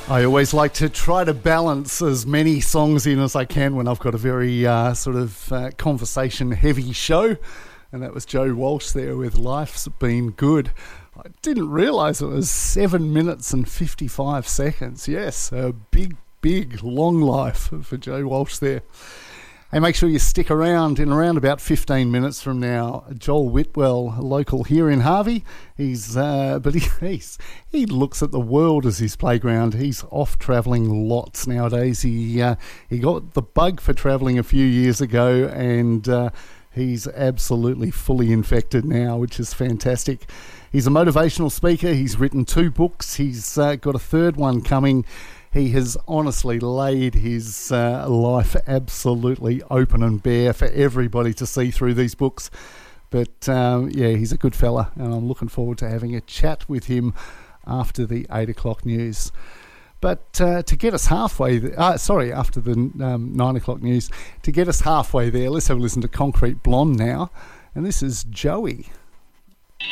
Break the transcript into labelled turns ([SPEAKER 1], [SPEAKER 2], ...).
[SPEAKER 1] I always like to try to balance as many songs in as I can when I've got a very conversation-heavy show. And that was Joe Walsh there with Life's Been Good. I didn't realise it was 7 minutes and 55 seconds. Yes, a big, long life for Joe Walsh there. Hey, make sure you stick around. In around about 15 minutes from now, Joel Whitwell, local here in Harvey. He looks at the world as his playground. He's off travelling lots nowadays. He got the bug for travelling a few years ago, and he's absolutely fully infected now, which is fantastic. He's a motivational speaker. He's written 2 books. He's got a 3rd one coming. He has honestly laid his life absolutely open and bare for everybody to see through these books. But he's a good fella, and I'm looking forward to having a chat with him after the 8 o'clock news. But to get us halfway, after the 9 o'clock news, to get us halfway there, let's have a listen to Concrete Blonde now. And this is Joey.